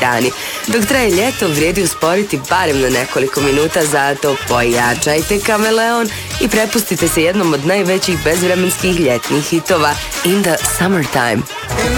strani. Dok traje ljeto, vrijedi usporiti barem na nekoliko minuta, zato pojačajte kameleon i prepustite se jednom od najvećih bezvremenskih ljetnih hitova, In the Summertime.